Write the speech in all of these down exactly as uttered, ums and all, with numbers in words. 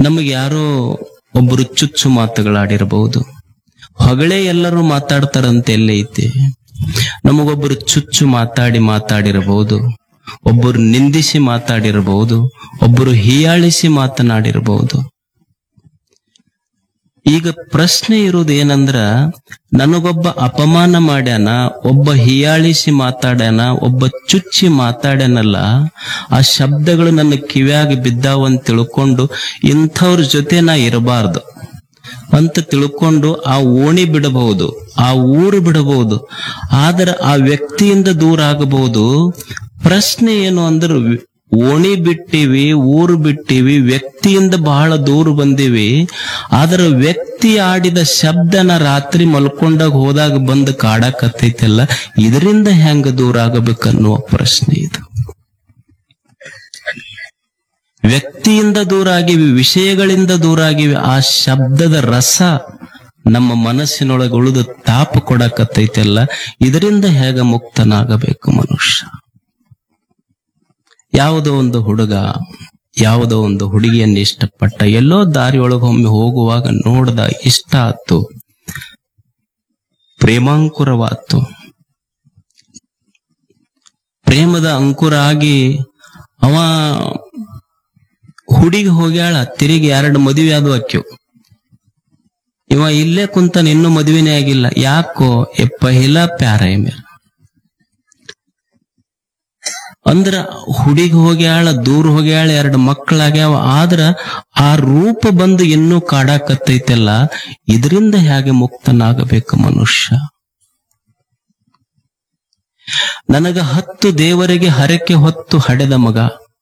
ನಮಗೆ ಯಾರೋ ಒಬ್ಬರು ಚುಚ್ಚು ಮಾತುಗಳಾಡಿರಬಹುದು, ಹೊಗಳೇ ಎಲ್ಲರೂ ಮಾತಾಡ್ತಾರಂತೆ ಎಲ್ಲೇ ಐತಿ. ನಮಗೊಬ್ಬರು ಚುಚ್ಚು ಮಾತಾಡಿ ಮಾತಾಡಿರಬಹುದು, ಒಬ್ಬರು ನಿಂದಿಸಿ ಮಾತಾಡಿರಬಹುದು, ಒಬ್ಬರು ಹೀಯಾಳಿಸಿ ಮಾತನಾಡಿರಬಹುದು. ಈಗ ಪ್ರಶ್ನೆ ಇರೋದು ಏನಂದ್ರ, ನನಗೊಬ್ಬ ಅಪಮಾನ ಮಾಡ್ಯಾನ, ಒಬ್ಬ ಹೀಯಾಳಿಸಿ ಮಾತಾಡ್ಯಾನ, ಒಬ್ಬ ಚುಚ್ಚಿ ಮಾತಾಡ್ಯಾನಲ್ಲ, ಆ ಶಬ್ದಗಳು ನನ್ನ ಕಿವ್ಯಾಗ ಬಿದ್ದಾವಂತ ತಿಳ್ಕೊಂಡು ಇಂಥವ್ರ ಜೊತೆ ನಾ ಇರಬಾರ್ದು ಅಂತ ತಿಳ್ಕೊಂಡು ಆ ಓಣಿ ಬಿಡಬಹುದು, ಆ ಊರು ಬಿಡಬಹುದು, ಆದ್ರೆ ಆ ವ್ಯಕ್ತಿಯಿಂದ ದೂರ ಆಗಬಹುದು. ಪ್ರಶ್ನೆ ಏನು ಅಂದ್ರೆ, ಓಣಿ ಬಿಟ್ಟಿವಿ, ಊರು ಬಿಟ್ಟಿವಿ, ವ್ಯಕ್ತಿಯಿಂದ ಬಹಳ ದೂರ ಬಂದಿವಿ, ಆದ್ರೆ ವ್ಯಕ್ತಿ ಆಡಿದ ಶಬ್ದನ ರಾತ್ರಿ ಮಲ್ಕೊಂಡಾಗ ಹೋದಾಗ ಬಂದು ಕಾಡಕತ್ತೈತಲ್ಲ, ಇದರಿಂದ ಹೆಂಗ ದೂರ ಆಗಬೇಕನ್ನುವ ಪ್ರಶ್ನೆ ಇದು. ವ್ಯಕ್ತಿಯಿಂದ ದೂರ ಆಗಿವಿ, ವಿಷಯಗಳಿಂದ ದೂರ ಆಗಿವಿ, ಆ ಶಬ್ದದ ರಸ ನಮ್ಮ ಮನಸ್ಸಿನೊಳಗೆ ಉಳಿದು ತಾಪ ಕೊಡಕತ್ತೈತಲ್ಲ, ಇದರಿಂದ ಹೇಗ ಮುಕ್ತನಾಗಬೇಕು ಮನುಷ್ಯ? ಯಾವುದೋ ಒಂದು ಹುಡುಗ ಯಾವುದೋ ಒಂದು ಹುಡುಗಿಯನ್ನು ಇಷ್ಟಪಟ್ಟ, ಎಲ್ಲೋ ದಾರಿಯೊಳಗೊಮ್ಮೆ ಹೋಗುವಾಗ ನೋಡ್ದ, ಇಷ್ಟ ಆತು, ಪ್ರೇಮಾಂಕುರವಾತು. ಪ್ರೇಮದ ಅಂಕುರ ಆಗಿ ಅವ ಹುಡುಗಿ ಹೋಗ್ಯಾಳ, ತಿರುಗಿ ಎರಡು ಮದುವೆ ಆದು ಅಕ್ಯು. ಇವ ಇಲ್ಲೇ ಕುಂತಾನ, ಇನ್ನೂ ಮದುವೆನೇ ಆಗಿಲ್ಲ. ಯಾಕೋ ಎ ಪಹಿಲಾ ಪ್ಯಾರ ಮೇರ ಅಂದ್ರ ಹುಡುಗಿ ಹೋಗ್ಯಾಳ, ದೂರ ಹೋಗ್ಯಾಳ, ಎರಡು ಮಕ್ಕಳಾಗ್ಯಾವ, ಆದ್ರ ಆ ರೂಪ ಬಂದು ಇನ್ನೂ ಕಾಡಾಕತ್ತೈತಲ್ಲ, ಇದರಿಂದ ಹೇಗೆ ಮುಕ್ತನಾಗಬೇಕು ಮನುಷ್ಯ? ನನಗ ಹತ್ತು ದೇವರಿಗೆ ಹರಕೆ ಹೊತ್ತು ಹಡೆದ ಮಗ,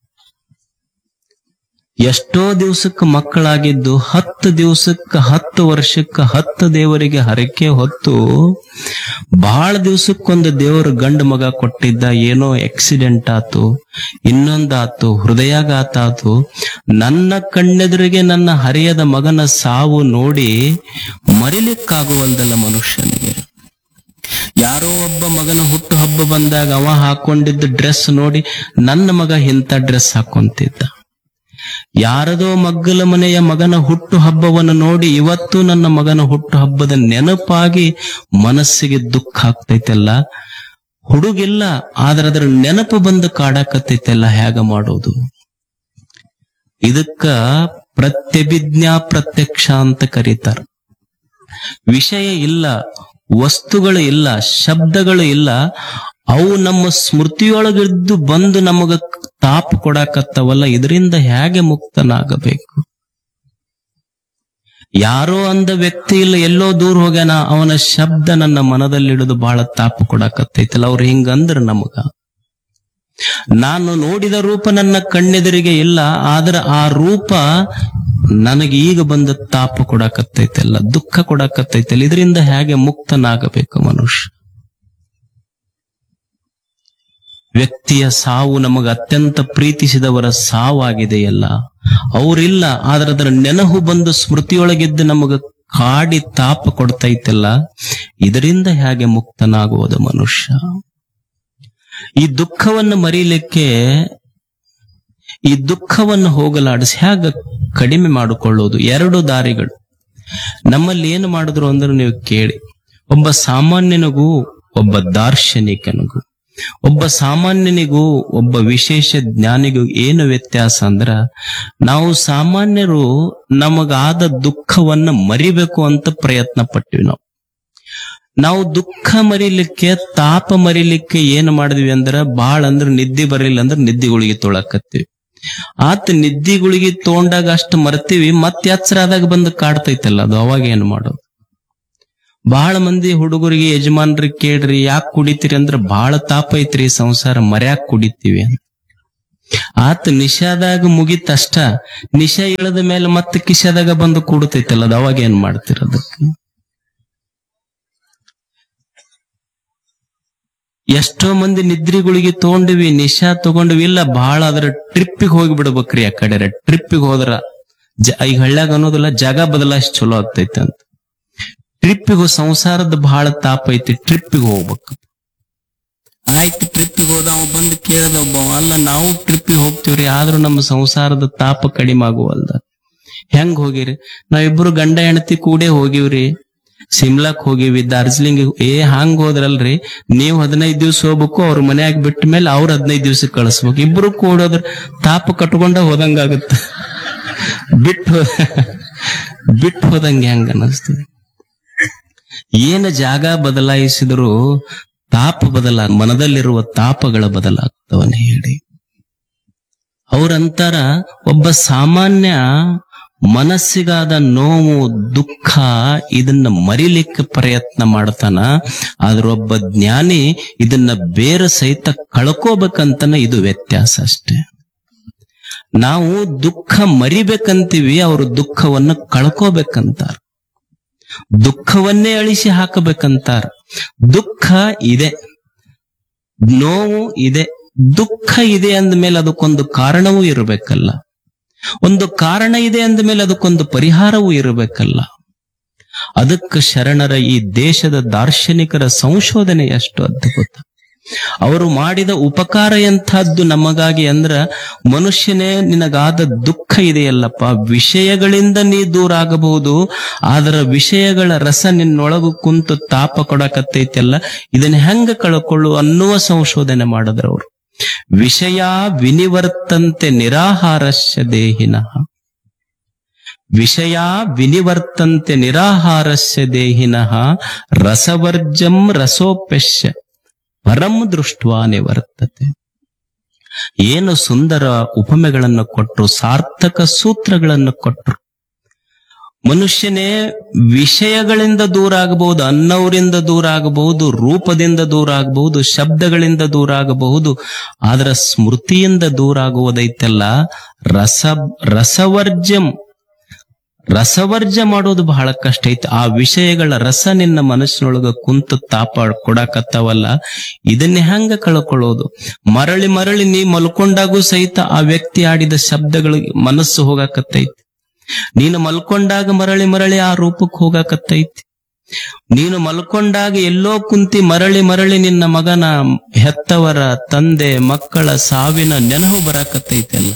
ಎಷ್ಟೋ ದಿವಸಕ್ಕೆ ಮಕ್ಕಳಾಗಿದ್ದು, ಹತ್ತು ದಿವಸಕ್ಕ ಹತ್ತು ವರ್ಷಕ್ಕ ಹತ್ತು ದೇವರಿಗೆ ಹರಕೆ ಹೊತ್ತು ಬಹಳ ದಿವಸಕ್ಕೊಂದು ದೇವರು ಗಂಡು ಮಗ ಕೊಟ್ಟಿದ್ದ. ಏನೋ ಆಕ್ಸಿಡೆಂಟ್ ಆತು, ಇನ್ನೊಂದಾತು, ಹೃದಯಾಘಾತ ಆತು. ನನ್ನ ಕಣ್ಣೆದುರಿಗೆ ನನ್ನ ಹರಿಯದ ಮಗನ ಸಾವು ನೋಡಿ ಮರಿಲಿಕ್ಕಾಗುವಲ್ದಲ್ಲ ಮನುಷ್ಯನಿಗೆ. ಯಾರೋ ಒಬ್ಬ ಮಗನ ಹುಟ್ಟು ಹಬ್ಬ ಬಂದಾಗ ಅವ ಹಾಕೊಂಡಿದ್ದ ಡ್ರೆಸ್ ನೋಡಿ ನನ್ನ ಮಗ ಇಂಥ ಡ್ರೆಸ್ ಹಾಕೊಂತಿದ್ದ. ಯಾರದೋ ಮಗ್ಗಲ ಮನೆಯ ಮಗನ ಹುಟ್ಟು ಹಬ್ಬವನ್ನು ನೋಡಿ ಇವತ್ತು ನನ್ನ ಮಗನ ಹುಟ್ಟು ಹಬ್ಬದ ನೆನಪಾಗಿ ಮನಸ್ಸಿಗೆ ದುಃಖ ಆಗ್ತೈತೆಲ್ಲ. ಹುಡುಗಿಲ್ಲ, ಆದ್ರೆ ಅದರ ನೆನಪು ಬಂದು ಕಾಡಾಕತ್ತೈತೆಲ್ಲ, ಹೇಗ ಮಾಡೋದು? ಇದಕ್ಕ ಪ್ರತ್ಯಭಿಜ್ಞಾ ಪ್ರತ್ಯಕ್ಷ ಅಂತ ಕರೀತಾರ. ವಿಷಯ ಇಲ್ಲ, ವಸ್ತುಗಳು ಇಲ್ಲ, ಶಬ್ದಗಳು ಇಲ್ಲ, ಅವು ನಮ್ಮ ಸ್ಮೃತಿಯೊಳಗಿದ್ದು ಬಂದು ನಮಗ ತಾಪ ಕೊಡಾಕತ್ತವಲ್ಲ, ಇದರಿಂದ ಹೇಗೆ ಮುಕ್ತನಾಗಬೇಕು? ಯಾರೋ ಅಂದ ವ್ಯಕ್ತಿ ಇಲ್ಲ, ಎಲ್ಲೋ ದೂರ ಹೋಗ್ಯಾನ, ಅವನ ಶಬ್ದ ನನ್ನ ಮನದಲ್ಲಿಡುದು ಬಹಳ ತಾಪ ಕೊಡಾಕತ್ತೈತಲ್ಲ. ಅವ್ರು ಹಿಂಗಂದ್ರ ನಮಗ, ನಾನು ನೋಡಿದ ರೂಪ ನನ್ನ ಕಣ್ಣೆದುರಿಗೆ ಇಲ್ಲ, ಆದ್ರೆ ಆ ರೂಪ ನನಗೆ ಈಗ ಬಂದ ತಾಪ ಕೊಡಾಕತ್ತೈತಲ್ಲ, ದುಃಖ ಕೊಡಾಕತ್ತೈತಲ್ಲ, ಇದರಿಂದ ಹೇಗೆ ಮುಕ್ತನಾಗಬೇಕು ಮನುಷ್ಯ? ವ್ಯಕ್ತಿಯ ಸಾವು ನಮಗೆ ಅತ್ಯಂತ ಪ್ರೀತಿಸಿದವರ ಸಾವಾಗಿದೆಯಲ್ಲ, ಅವರಿಲ್ಲ, ಆದ್ರೆ ಅದರ ನೆನಹು ಬಂದು ಸ್ಮೃತಿಯೊಳಗಿದ್ದು ನಮಗ ಕಾಡಿ ತಾಪ ಕೊಡ್ತೈತಲ್ಲ, ಇದರಿಂದ ಹೇಗೆ ಮುಕ್ತನಾಗುವುದು ಮನುಷ್ಯ? ಈ ದುಃಖವನ್ನು ಮರೀಲಿಕ್ಕೆ, ಈ ದುಃಖವನ್ನು ಹೋಗಲಾಡಿಸಿ ಹೇಗ ಕಡಿಮೆ ಮಾಡಿಕೊಳ್ಳೋದು? ಎರಡು ದಾರಿಗಳು ನಮ್ಮಲ್ಲಿ. ಏನು ಮಾಡಿದ್ರು ಅಂದ್ರೆ ನೀವು ಕೇಳಿ, ಒಬ್ಬ ಸಾಮಾನ್ಯನಿಗೂ ಒಬ್ಬ ದಾರ್ಶನಿಕನಿಗೂ, ಒಬ್ಬ ಸಾಮಾನ್ಯನಿಗೂ ಒಬ್ಬ ವಿಶೇಷ ಜ್ಞಾನಿಗೂ ಏನು ವ್ಯತ್ಯಾಸ ಅಂದ್ರ, ನಾವು ಸಾಮಾನ್ಯರು ನಮಗಾದ ದುಃಖವನ್ನ ಮರಿಬೇಕು ಅಂತ ಪ್ರಯತ್ನ ಪಟ್ಟಿವಿ. ನಾವು ನಾವು ದುಃಖ ಮರಿಲಿಕ್ಕೆ, ತಾಪ ಮರಿಲಿಕ್ಕೆ ಏನು ಮಾಡಿದ್ವಿ ಅಂದ್ರ, ಬಾಳ ಅಂದ್ರ ನಿದ್ದೆ ಬರಲಿಲ್ಲ ಅಂದ್ರೆ ನಿದ್ದೆ ಗುಳಿಗೆ ತೊಳಕತ್ತೀವಿ. ಆತ ನಿದ್ದೆ ಗುಳಿಗೆ ತೊಗೊಂಡಾಗ ಅಷ್ಟು ಮರ್ತೀವಿ, ಮತ್ತೆ ಎಚ್ಚರ ಆದಾಗ ಬಂದು ಕಾಡ್ತೈತಲ್ಲ ಅದು, ಅವಾಗ ಏನು ಮಾಡೋದು? ಬಹಳ ಮಂದಿ ಹುಡುಗರಿಗೆ ಯಜಮಾನ್ರಿಗೆ ಕೇಳ್ರಿ, ಯಾಕೆ ಕುಡಿತೀರಿ ಅಂದ್ರ, ಬಹಳ ತಾಪ ಐತ್ರಿ ಸಂಸಾರ, ಮರ್ಯಾಕ್ ಕುಡಿತೀವಿ ಅಂತ. ಆತ ನಿಶಾದಾಗ ಮುಗಿತಷ್ಟ, ನಿಶ ಇಳದ ಮೇಲೆ ಮತ್ತೆ ಕಿಶಾದಾಗ ಬಂದು ಕೂಡತೈತಲ್ಲ ಅದು, ಅವಾಗ ಏನ್ ಮಾಡ್ತಿರೋದಕ್ಕೆ? ಎಷ್ಟೋ ಮಂದಿ ನಿದ್ರಿಗಳಿಗೆ ತಗೊಂಡಿವಿ, ನಿಶಾ ತಗೊಂಡಿವಿ, ಇಲ್ಲ ಬಹಳ ಅದ್ರ ಟ್ರಿಪ್ಪಿಗೆ ಹೋಗಿ ಬಿಡ್ಬೇಕ್ರಿ. ಆ ಕಡೆ ಟ್ರಿಪ್ಪಿಗೆ ಹೋದ್ರ ಈಗ ಹಳ್ಳ್ಯಾಗ ಅನ್ನೋದಿಲ್ಲ, ಜಾಗ ಬದಲಾಯಿಸಿ ಚಲೋ ಆಗ್ತೈತೆ ಅಂತ. ಟ್ರಿಪ್ಪಿಗೆ ಸಂಸಾರದ ಬಹಳ ತಾಪ ಐತಿ, ಟ್ರಿಪ್ಪಿಗೆ ಹೋಗ್ಬೇಕು. ಆಯ್ತು, ಟ್ರಿಪ್ಪಿಗೆ ಹೋದ, ಅವ ಬಂದು ಕೇಳ್ದ ಒಬ್ಬ, ಅಲ್ಲ ನಾವು ಟ್ರಿಪ್ಪಿಗೆ ಹೋಗ್ತೀವ್ರಿ, ಆದ್ರೂ ನಮ್ಮ ಸಂಸಾರದ ತಾಪ ಕಡಿಮೆ ಆಗುವಲ್ದ. ಹೆಂಗ್ ಹೋಗಿರಿ? ನಾವಿಬ್ರು ಗಂಡ ಹೆಂಡತಿ ಕೂಡೇ ಹೋಗಿವ್ರಿ, ಸಿಮ್ಲಾಕ್ ಹೋಗಿವಿ, ದಾರ್ಜಿಲಿಂಗ್. ಏ ಹಂಗ್ ಹೋದ್ರಲ್ರಿ, ನೀವ್ ಹದಿನೈದು ದಿವ್ಸ ಹೋಗ್ಬೇಕು, ಅವ್ರ ಮನ್ಯಾಗ ಬಿಟ್ಟ ಮೇಲೆ ಅವ್ರ ಹದಿನೈದು ದಿವ್ಸ ಕಳಿಸ್ಬೇಕು. ಇಬ್ರು ಕೂಡೋದ್ರ ತಾಪ ಕಟ್ಕೊಂಡ ಹೋದಂಗಾಗತ್ತ. ಬಿಟ್ಟು ಬಿಟ್ಟು ಹೋದಂಗೆ ಹೆಂಗ ಅನ್ನಿಸ್ತದೆ. ಏನು ಜಾಗ ಬದಲಾಯಿಸಿದ್ರು ತಾಪ ಬದಲಾ ಮನದಲ್ಲಿರುವ ತಾಪಗಳ ಬದಲಾಗ್ತವನ್ನ ಹೇಳಿ. ಅವ್ರಂತಾರ, ಒಬ್ಬ ಸಾಮಾನ್ಯ ಮನಸ್ಸಿಗಾದ ನೋವು ದುಃಖ ಇದನ್ನ ಮರಿಲಿಕ್ಕೆ ಪ್ರಯತ್ನ ಮಾಡ್ತಾನ, ಆದ್ರೆ ಒಬ್ಬ ಜ್ಞಾನಿ ಇದನ್ನ ಬೇರೆ ಸಹಿತ ಕಳ್ಕೋಬೇಕಂತನ. ಇದು ವ್ಯತ್ಯಾಸ ಅಷ್ಟೇ. ನಾವು ದುಃಖ ಮರಿಬೇಕಂತೀವಿ, ಅವರು ದುಃಖವನ್ನು ಕಳ್ಕೋಬೇಕಂತಾರ. ದುಃಖವನ್ನೇ ಅಳಿಸಿ ಹಾಕಬೇಕಂತಾರ. ದುಃಖ ಇದೆ, ನೋವು ಇದೆ. ದುಃಖ ಇದೆ ಅಂದ್ಮೇಲೆ ಅದಕ್ಕೊಂದು ಕಾರಣವೂ ಇರಬೇಕಲ್ಲ. ಒಂದು ಕಾರಣ ಇದೆ ಅಂದ್ಮೇಲೆ ಅದಕ್ಕೊಂದು ಪರಿಹಾರವೂ ಇರಬೇಕಲ್ಲ. ಅದಕ್ಕೆ ಶರಣರ ಈ ದೇಶದ ದಾರ್ಶನಿಕರ ಸಂಶೋಧನೆ ಎಷ್ಟು ಅದ್ಭುತ. ಅವರು ಮಾಡಿದ ಉಪಕಾರ ಎಂಥದ್ದು ನಮಗಾಗಿ ಅಂದ್ರ, ಮನುಷ್ಯನೇ ನಿನಗಾದ ದುಃಖ ಇದೆಯಲ್ಲಪ್ಪ, ವಿಷಯಗಳಿಂದ ನೀ ದೂರ ಆಗಬಹುದು, ಆದ್ರ ವಿಷಯಗಳ ರಸ ನಿನ್ನೊಳಗು ಕುಂತು ತಾಪ ಕೊಡಕತ್ತೈತೆಲ್ಲ, ಇದನ್ನ ಹೆಂಗ ಕಳ್ಕೊಳ್ಳು ಅನ್ನುವ ಸಂಶೋಧನೆ ಮಾಡಿದ್ರ ಅವರು. ವಿಷಯ ವಿನಿವರ್ತಂತೆ ನಿರಾಹಾರಸ್ಯ ದೇಹಿನಃ, ವಿಷಯ ವಿನಿವರ್ತಂತೆ ನಿರಾಹಾರಸ್ಯ ದೇಹಿನಃ, ರಸವರ್ಜಂ ರಸೋಪ್ಯಶ್ಯ ಪರಂ ದೃಷ್ಟ್ವಾ ನಿವರ್ತತೆ. ಏನು ಸುಂದರ ಉಪಮೆಗಳನ್ನು ಕೊಟ್ಟರು, ಸಾರ್ಥಕ ಸೂತ್ರಗಳನ್ನು ಕೊಟ್ಟರು. ಮನುಷ್ಯನೇ ವಿಷಯಗಳಿಂದ ದೂರ ಆಗಬಹುದು, ಅನ್ನವರಿಂದ ದೂರ ಆಗಬಹುದು, ರೂಪದಿಂದ ದೂರ ಆಗಬಹುದು, ಶಬ್ದಗಳಿಂದ ದೂರ ಆಗಬಹುದು, ಆದ್ರ ಸ್ಮೃತಿಯಿಂದ ದೂರ ಆಗುವುದೈತೆಲ್ಲ ರಸ ರಸವರ್ಜಂ. ರಸವರ್ಜ ಮಾಡೋದು ಬಹಳ ಕಷ್ಟ ಐತಿ. ಆ ವಿಷಯಗಳ ರಸ ನಿನ್ನ ಮನಸ್ಸಿನೊಳಗ ಕುಂತು ತಾಪ ಕೊಡಕತ್ತವಲ್ಲ, ಇದನ್ನೇ ಹೆಂಗ ಕಳ್ಕೊಳ್ಳೋದು? ಮರಳಿ ಮರಳಿ ನೀ ಮಲ್ಕೊಂಡಾಗೂ ಸಹಿತ ಆ ವ್ಯಕ್ತಿ ಆಡಿದ ಶಬ್ದಗಳಿಗೆ ಮನಸ್ಸು ಹೋಗಾಕತ್ತೈತಿ. ನೀನು ಮಲ್ಕೊಂಡಾಗ ಮರಳಿ ಮರಳಿ ಆ ರೂಪಕ್ಕೆ ಹೋಗಾಕತ್ತೈತಿ. ನೀನು ಮಲ್ಕೊಂಡಾಗ ಎಲ್ಲೋ ಕುಂತಿ ಮರಳಿ ಮರಳಿ ನಿನ್ನ ಮಗನ, ಹೆತ್ತವರ, ತಂದೆ, ಮಕ್ಕಳ ಸಾವಿನ ನೆನಹು ಬರಾಕತ್ತೈತಿ ಅಲ್ಲ.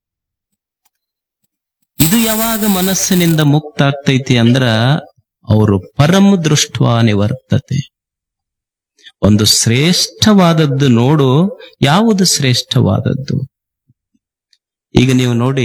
ಇದು ಯಾವಾಗ ಮನಸ್ಸಿನಿಂದ ಮುಕ್ತ ಆಗ್ತೈತಿ ಅಂದ್ರ, ಅವರು ಪರಂ ದೃಷ್ಟ್ವಾ ನಿವರ್ತತೆ. ಒಂದು ಶ್ರೇಷ್ಠವಾದದ್ದು ನೋಡು. ಯಾವುದು ಶ್ರೇಷ್ಠವಾದದ್ದು? ಈಗ ನೀವು ನೋಡಿ,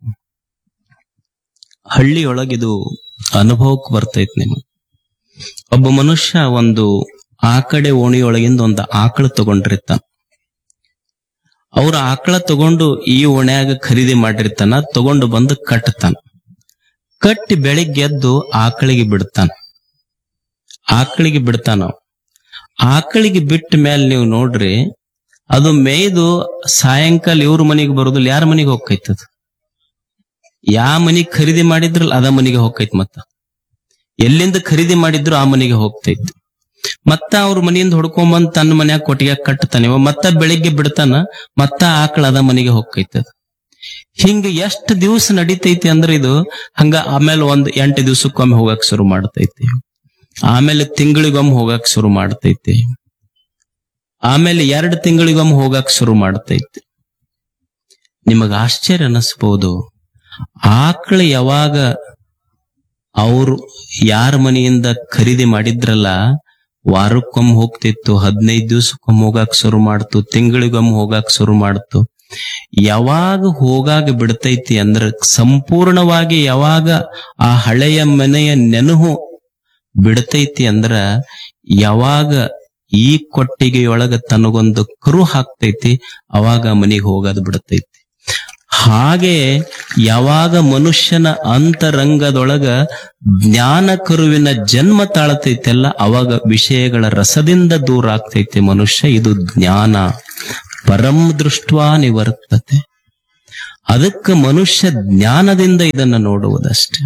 ಹಳ್ಳಿಯೊಳಗಿದು ಅನುಭವಕ್ಕೆ ಬರ್ತೈತಿ ನಿಮಗೆ. ಒಬ್ಬ ಮನುಷ್ಯ ಒಂದು ಆಕಡೆ ಓಣಿಯೊಳಗಿಂದ ಒಂದು ಆಕಳ ತಗೊಂಡಿರ್ತಾನ. ಅವ್ರ ಆಕಳ ತಗೊಂಡು ಈ ಓಣ್ಯಾಗ ಖರೀದಿ ಮಾಡಿರ್ತಾನ, ತಗೊಂಡು ಬಂದು ಕಟ್ತಾನ. ಕಟ್ಟಿ ಬೆಳಿಗ್ಗೆ ಎದ್ದು ಆಕಳಿಗೆ ಬಿಡ್ತಾನ. ಆಕಳಿಗೆ ಬಿಡ್ತಾನ. ಆಕಳಿಗೆ ಬಿಟ್ಟ ಮೇಲೆ ನೀವು ನೋಡ್ರಿ, ಅದು ಮೇಯ್ದು ಸಾಯಂಕಾಲ ಇವ್ರ ಮನೆಗೆ ಬರೋದಿಲ್ಲ, ಯಾರ ಮನೆಗೆ ಹೋಗ್ತೈತದ? ಯಾ ಮನಿಗ್ ಖರೀದಿ ಮಾಡಿದ್ರಲ್ಲ ಅದ ಮನೆಗೆ ಹೋಗ್ತೈತಿ. ಮತ್ತ ಎಲ್ಲಿಂದ ಖರೀದಿ ಮಾಡಿದ್ರು ಆ ಮನೆಗೆ ಹೋಗ್ತೈತಿ. ಮತ್ತ ಅವ್ರ ಮನೆಯಿಂದ ಹೊಡ್ಕೊಂಬಂದ್ ತನ್ನ ಮನ್ಯಾಗ ಕೊಟ್ಟಿಗೆ ಕಟ್ತಾನೆ. ಮತ್ತ ಬೆಳಿಗ್ಗೆ ಬಿಡ್ತಾನ, ಮತ್ತ ಆಕಳ ಅದ ಮನೆಗೆ ಹೋಗ್ತೈತದ. ಹಿಂಗ ಎಷ್ಟ್ ದಿವ್ಸ ನಡೀತೈತಿ ಅಂದ್ರೆ ಇದು ಹಂಗ. ಆಮೇಲೆ ಒಂದ್ ಎಂಟು ದಿವ್ಸಕ್ಕೊಮ್ಮೆ ಹೋಗಕ್ ಶುರು ಮಾಡ್ತೈತಿ. ಆಮೇಲೆ ತಿಂಗಳಿಗೊಮ್ಮೆ ಹೋಗಕ್ ಶುರು ಮಾಡ್ತೈತಿ. ಆಮೇಲೆ ಎರಡು ತಿಂಗಳಿಗೊಮ್ಮೆ ಹೋಗಕ್ ಶುರು ಮಾಡ್ತೈತಿ. ನಿಮಗ ಆಶ್ಚರ್ಯ ಅನಿಸ್ಬೋದು. ಆಕಳ ಯಾವಾಗ ಅವರು ಯಾರ ಮನೆಯಿಂದ ಖರೀದಿ ಮಾಡಿದ್ರಲ್ಲ, ವಾರಕ್ಕೊಮ್ಮೆ ಹೋಗ್ತಿತ್ತು, ಹದಿನೈದು ದಿವ್ಸಕ್ಕೊಮ್ಮೆ ಹೋಗಾಕ್ ಶುರು ಮಾಡ್ತು, ತಿಂಗಳಿಗೊಮ್ಮೆ ಹೋಗಾಕ್ ಶುರು ಮಾಡ್ತು. ಯಾವಾಗ ಹೋಗಾಗ ಬಿಡ್ತೈತಿ ಅಂದ್ರೆ, ಸಂಪೂರ್ಣವಾಗಿ ಯಾವಾಗ ಆ ಹಳೆಯ ಮನೆಯ ನೆನಹು ಬಿಡ್ತೈತಿ ಅಂದ್ರ, ಯಾವಾಗ ಈ ಕೊಟ್ಟಿಗೆಯೊಳಗ ತನಗೊಂದು ಕರು ಹಾಕ್ತೈತಿ, ಅವಾಗ ಮನೆಗೆ ಹೋಗೋದು ಬಿಡ್ತೈತಿ. ಹಾಗೆ ಯಾವಾಗ ಮನುಷ್ಯನ ಅಂತರಂಗದೊಳಗ ಜ್ಞಾನ ಕರುವಿನ ಜನ್ಮ ತಾಳತೈತೆಲ್ಲ, ಅವಾಗ ವಿಷಯಗಳ ರಸದಿಂದ ದೂರ ಆಗ್ತೈತಿ ಮನುಷ್ಯ. ಇದು ಜ್ಞಾನ. ಪರಂ ದೃಷ್ಟ್ವಾ ನಿವರ್ತತೆ. ಅದಕ್ಕೆ ಮನುಷ್ಯ ಜ್ಞಾನದಿಂದ ಇದನ್ನ ನೋಡುವುದಷ್ಟೇ.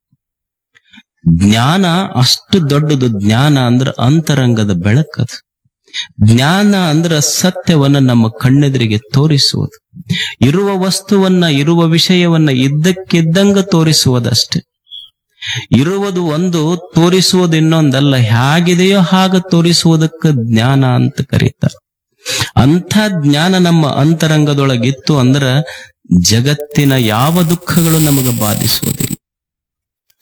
ಜ್ಞಾನ ಅಷ್ಟು ದೊಡ್ಡದು. ಜ್ಞಾನ ಅಂದ್ರೆ ಅಂತರಂಗದ ಬೆಳಕದು. ಜ್ಞಾನ ಅಂದ್ರೆ ಸತ್ಯವನ್ನ ನಮ್ಮ ಕಣ್ಣೆದುರಿಗೆ ತೋರಿಸುವುದು. ಇರುವ ವಸ್ತುವನ್ನ, ಇರುವ ವಿಷಯವನ್ನ ಇದ್ದಕ್ಕಿದ್ದಂಗ ತೋರಿಸುವುದಷ್ಟೇ. ಇರುವುದು ಒಂದು, ತೋರಿಸುವುದು ಇನ್ನೊಂದಲ್ಲ. ಹೇಗಿದೆಯೋ ಹಾಗೆ ತೋರಿಸುವುದಕ್ಕೆ ಜ್ಞಾನ ಅಂತ ಕರೀತಾರೆ. ಅಂಥ ಜ್ಞಾನ ನಮ್ಮ ಅಂತರಂಗದೊಳಗಿತ್ತು ಅಂದ್ರ ಜಗತ್ತಿನ ಯಾವ ದುಃಖಗಳು ನಮಗೆ ಬಾಧಿಸುವುದಿಲ್ಲ.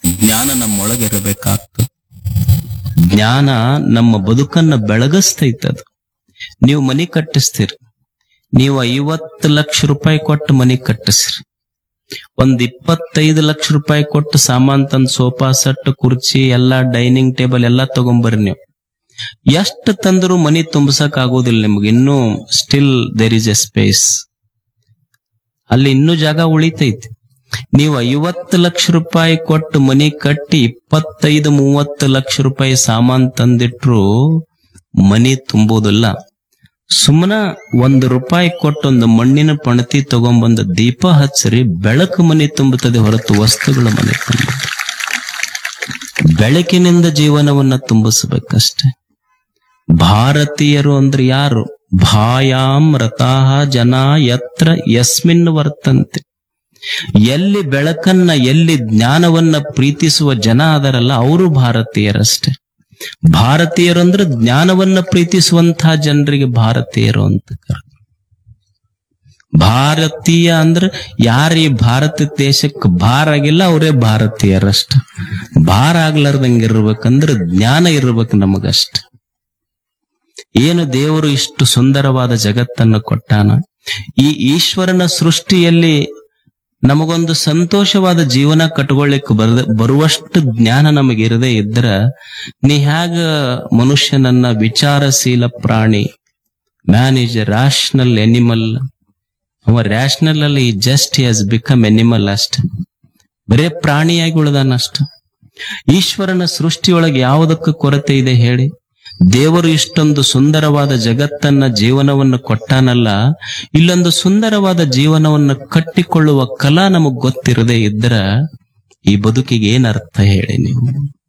ಜ್ಞಾನ ನಮ್ಮೊಳಗಿರಬೇಕಾಗ್ತದೆ. ಜ್ಞಾನ ನಮ್ಮ ಬದುಕನ್ನ ಬೆಳಗಿಸ್ತೈತದು. ನೀವು ಮನಿ ಕಟ್ಟಿಸ್ತೀರಿ, ನೀವು ಐವತ್ತು ಲಕ್ಷ ರೂಪಾಯಿ ಕೊಟ್ಟು ಮನಿ ಕಟ್ಟಿಸ್ರಿ, ಒಂದ್ ಇಪ್ಪತ್ತೈದು ಲಕ್ಷ ರೂಪಾಯಿ ಕೊಟ್ಟು ಸಾಮಾನ್ ತಂದ್ ಸೋಫಾ ಸೆಟ್ ಕುರ್ಚಿ ಎಲ್ಲಾ ಡೈನಿಂಗ್ ಟೇಬಲ್ ಎಲ್ಲಾ ತಗೊಂಬರ್ರಿ. ನೀವು ಎಷ್ಟು ತಂದ್ರು ಮನಿ ತುಂಬಸಕ್ ಆಗೋದಿಲ್ಲ ನಿಮ್ಗೆ. ಇನ್ನೂ still there is A space, ಅಲ್ಲಿ ಇನ್ನೂ ಜಾಗ ಉಳಿತೈತಿ. ನೀವು ಐವತ್ತು ಲಕ್ಷ ರೂಪಾಯಿ ಕೊಟ್ಟು ಮನಿ ಕಟ್ಟಿ ಇಪ್ಪತ್ತೈದು ಮೂವತ್ತು ಲಕ್ಷ ರೂಪಾಯಿ ಸಾಮಾನ್ ತಂದಿಟ್ರು ಮನಿ ತುಂಬುವುದಿಲ್ಲ. ಸುಮ್ಮನ ಒಂದು ರೂಪಾಯಿ ಕೊಟ್ಟೊಂದು ಮಣ್ಣಿನ ಪಣತಿ ತಗೊಂಬಂದ ದೀಪ ಹಚ್ಚರಿ, ಬೆಳಕು ಮನೆ ತುಂಬುತ್ತದೆ ಹೊರತು ವಸ್ತುಗಳ ಮನೆ ತುಂಬ. ಬೆಳಕಿನಿಂದ ಜೀವನವನ್ನ ತುಂಬಿಸಬೇಕಷ್ಟೆ. ಭಾರತೀಯರು ಅಂದ್ರೆ ಯಾರು? ಭಾಯಾಂ ರತಾಹ ಜನ ಯತ್ರ ಯಸ್ಮಿನ್ ವರ್ತಂತೆ. ಎಲ್ಲಿ ಬೆಳಕನ್ನ, ಎಲ್ಲಿ ಜ್ಞಾನವನ್ನ ಪ್ರೀತಿಸುವ ಜನ ಅದರಲ್ಲ, ಅವರು ಭಾರತೀಯರಷ್ಟೇ. ಭಾರತೀಯರು ಅಂದ್ರೆ ಜ್ಞಾನವನ್ನ ಪ್ರೀತಿಸುವಂತಹ ಜನರಿಗೆ ಭಾರತೀಯರು ಅಂತ ಕರ. ಭಾರತೀಯ ಅಂದ್ರೆ ಯಾರು ಈ ಭಾರತ ದೇಶಕ್ಕೆ ಭಾರ ಆಗಿಲ್ಲ ಅವರೇ ಭಾರತೀಯರಷ್ಟ. ಭಾರ ಆಗ್ಲಾರ್ದಂಗಿರ್ಬೇಕಂದ್ರೆ ಜ್ಞಾನ ಇರ್ಬೇಕು ನಮಗಷ್ಟ. ಏನು ದೇವರು ಇಷ್ಟು ಸುಂದರವಾದ ಜಗತ್ತನ್ನು ಕೊಟ್ಟಾನ. ಈ ಈಶ್ವರನ ಸೃಷ್ಟಿಯಲ್ಲಿ ನಮಗೊಂದು ಸಂತೋಷವಾದ ಜೀವನ ಕಟ್ಕೊಳ್ಳಿಕ್ಕೆ ಬರದ ಬರುವಷ್ಟು ಜ್ಞಾನ ನಮಗಿರದೇ ಇದ್ರ ನೀ ಹ್ಯಾಗ ಮನುಷ್ಯನನ್ನ ವಿಚಾರಶೀಲ ಪ್ರಾಣಿ, man is A rational animal. ಅವ ರ್ಯಾಷನಲ್ ಅಲ್ಲಿ ಜಸ್ಟ್ ಹ್ಯಾಸ್ ಬಿಕಮ್ ಎನಿಮಲ್ ಅಷ್ಟ, ಬರೇ ಪ್ರಾಣಿಯಾಗಿ ಉಳಿದಾನಷ್ಟ. ಈಶ್ವರನ ಸೃಷ್ಟಿಯೊಳಗೆ ಯಾವುದಕ್ಕೆ ಕೊರತೆ ಇದೆ ಹೇಳಿ? ದೇವರು ಇಷ್ಟೊಂದು ಸುಂದರವಾದ ಜಗತ್ತನ್ನ, ಜೀವನವನ್ನು ಕೊಟ್ಟಾನಲ್ಲ, ಇಲ್ಲೊಂದು ಸುಂದರವಾದ ಜೀವನವನ್ನು ಕಟ್ಟಿಕೊಳ್ಳುವ ಕಲಾ ನಮಗ್ ಗೊತ್ತಿರದೇ ಇದ್ರ ಈ ಬದುಕಿಗೆ ಏನ್ ಅರ್ಥ ಹೇಳಿ ನೀವು?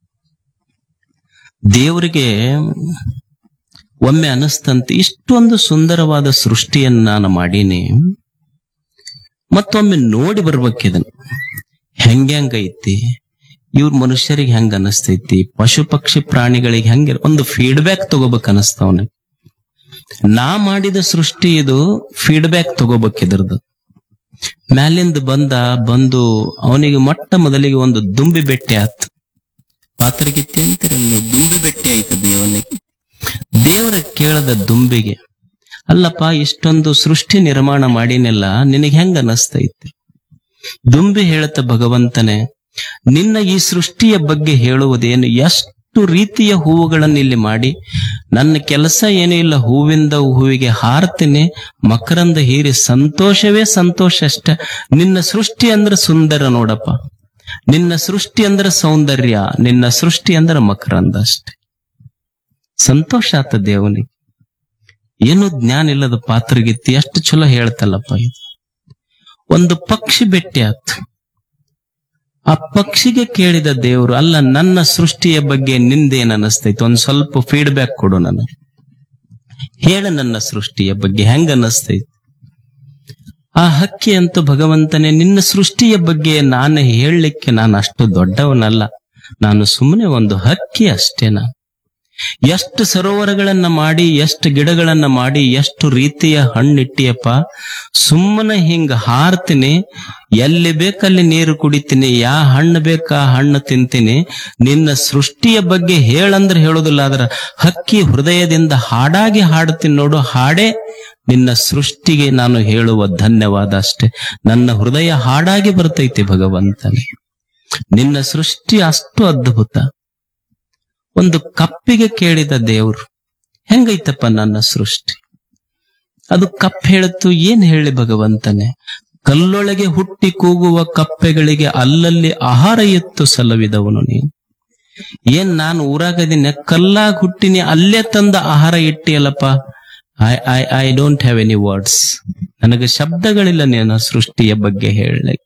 ದೇವರಿಗೆ ಒಮ್ಮೆ ಅನಿಸ್ತಂತೆ, ಇಷ್ಟೊಂದು ಸುಂದರವಾದ ಸೃಷ್ಟಿಯನ್ನ ನಾನು ಮಾಡೀನಿ, ಮತ್ತೊಮ್ಮೆ ನೋಡಿ ಬರ್ಬೇಕಿದನ್ ಹೆಂಗೈತಿ, ಇವ್ರ ಮನುಷ್ಯರಿಗೆ ಹೆಂಗ ಅನಸ್ತೈತಿ, ಪಶು ಪಕ್ಷಿ ಪ್ರಾಣಿಗಳಿಗೆ ಹೆಂಗ, ಒಂದು ಫೀಡ್ಬ್ಯಾಕ್ ತಗೋಬೇಕು ಅನಸ್ತವನ. ನಾ ಮಾಡಿದ ಸೃಷ್ಟಿ ಇದು, ಫೀಡ್ಬ್ಯಾಕ್ ತಗೋಬೇಕಿದ್ರದ್ದು. ಮ್ಯಾಲಿಂದ ಬಂದ ಬಂದು ಅವನಿಗೆ ಮೊಟ್ಟ ಮೊದಲಿಗೆ ಒಂದು ದುಂಬಿ ಬೆಟ್ಟೆ ಆತ್. ಪಾತ್ರಗಿತ್ತಿ ಅಂತಿರಲ್ಲ, ದುಂಬಿ ಬೆಟ್ಟೆ ಆಯ್ತದ ಅವನಿಗೆ. ದೇವರ ಕೇಳದ ದುಂಬಿಗೆ, ಅಲ್ಲಪ್ಪ ಇಷ್ಟೊಂದು ಸೃಷ್ಟಿ ನಿರ್ಮಾಣ ಮಾಡಿನೆಲ್ಲ, ನಿನಗೆ ಹೆಂಗ ಅನಸ್ತೈತಿ? ದುಂಬಿ ಹೇಳತ್ತ, ಭಗವಂತನೇ ನಿನ್ನ ಈ ಸೃಷ್ಟಿಯ ಬಗ್ಗೆ ಹೇಳುವುದೇನು? ಎಷ್ಟು ರೀತಿಯ ಹೂವುಗಳನ್ನು ಇಲ್ಲಿ ಮಾಡಿ, ನನ್ನ ಕೆಲಸ ಏನೂ ಇಲ್ಲ, ಹೂವಿಂದ ಹೂವಿಗೆ ಹಾರ್ತೀನಿ, ಮಕರಂದ ಹೀರಿ ಸಂತೋಷವೇ ಸಂತೋಷ ಅಷ್ಟೆ. ನಿನ್ನ ಸೃಷ್ಟಿ ಅಂದ್ರೆ ಸುಂದರ ನೋಡಪ್ಪ, ನಿನ್ನ ಸೃಷ್ಟಿ ಅಂದ್ರೆ ಸೌಂದರ್ಯ, ನಿನ್ನ ಸೃಷ್ಟಿ ಅಂದ್ರೆ ಮಕರಂದ ಅಷ್ಟೆ. ಸಂತೋಷ ಆತ ದೇವನಿಗೆ. ಏನು ಜ್ಞಾನ ಇಲ್ಲದ ಪಾತ್ರಗಿತ್ತಿ ಎಷ್ಟು ಚಲೋ ಹೇಳ್ತಲ್ಲಪ್ಪ ಇದು. ಒಂದು ಪಕ್ಷಿ ಭೇಟಿ ಆತು. ಆ ಪಕ್ಷಿಗೆ ಕೇಳಿದ ದೇವರು, ಅಲ್ಲ ನನ್ನ ಸೃಷ್ಟಿಯ ಬಗ್ಗೆ ನಿಂದೇನ್ ಅನಸ್ತೈತಿ, ಒಂದ್ ಸ್ವಲ್ಪ ಫೀಡ್ಬ್ಯಾಕ್ ಕೊಡು ನನಗೆ, ಹೇಳ ನನ್ನ ಸೃಷ್ಟಿಯ ಬಗ್ಗೆ ಹೆಂಗ ಅನಸ್ತೈತಿ. ಆ ಹಕ್ಕಿ ಅಂತೂ, ಭಗವಂತನೇ ನಿನ್ನ ಸೃಷ್ಟಿಯ ಬಗ್ಗೆ ನಾನು ಹೇಳಲಿಕ್ಕೆ ನಾನು ಅಷ್ಟು ದೊಡ್ಡವನಲ್ಲ, ನಾನು ಸುಮ್ಮನೆ ಒಂದು ಹಕ್ಕಿ ಅಷ್ಟೇನಾ. ಎಷ್ಟು ಸರೋವರಗಳನ್ನ ಮಾಡಿ, ಎಷ್ಟು ಗಿಡಗಳನ್ನ ಮಾಡಿ, ಎಷ್ಟು ರೀತಿಯ ಹಣ್ಣಿಟ್ಟಿಯಪ್ಪ, ಸುಮ್ಮನೆ ಹಿಂಗ ಹಾರ್ತೀನಿ, ಎಲ್ಲಿ ಬೇಕಲ್ಲಿ ನೀರು ಕುಡಿತೀನಿ, ಯಾ ಹಣ್ಣು ಬೇಕಾ ಹಣ್ಣು ತಿಂತೀನಿ. ನಿನ್ನ ಸೃಷ್ಟಿಯ ಬಗ್ಗೆ ಹೇಳಂದ್ರೆ ಹೇಳೋದಿಲ್ಲ, ಆದ್ರ ಹಕ್ಕಿ ಹೃದಯದಿಂದ ಹಾಡಾಗಿ ಹಾಡ್ತೀನಿ ನೋಡು, ಹಾಡೇ ನಿನ್ನ ಸೃಷ್ಟಿಗೆ ನಾನು ಹೇಳುವ ಧನ್ಯವಾದ ಅಷ್ಟೇ. ನನ್ನ ಹೃದಯ ಹಾಡಾಗಿ ಬರ್ತೈತಿ ಭಗವಂತನೇ. ನಿನ್ನ ಸೃಷ್ಟಿ ಅಷ್ಟು ಅದ್ಭುತ. ಒಂದು ಕಪ್ಪಿಗೆ ಕೇಳಿದ ದೇವರು, ಹೆಂಗೈತಪ್ಪ ನನ್ನ ಸೃಷ್ಟಿ? ಅದು ಕಪ್ ಹೇಳತ್ತು, ಏನ್ ಹೇಳಿ ಭಗವಂತನೇ? ಕಲ್ಲೊಳಗೆ ಹುಟ್ಟಿ ಕೂಗುವ ಕಪ್ಪೆಗಳಿಗೆ ಅಲ್ಲಲ್ಲಿ ಆಹಾರ ಎತ್ತು ಸಲವಿದವನು ನೀನು. ಏನ್ ನಾನು ಊರಾಗದಿನ, ಕಲ್ಲಾಗ ಹುಟ್ಟಿನಿ, ಅಲ್ಲೇ ತಂದ ಆಹಾರ ಇಟ್ಟಿಯಲ್ಲಪ್ಪ. I I I don't have any words. ನನಗೆ ಶಬ್ದಗಳಿಲ್ಲ ನಿನ್ನ ಸೃಷ್ಟಿಯ ಬಗ್ಗೆ ಹೇಳಲಿಕ್ಕೆ.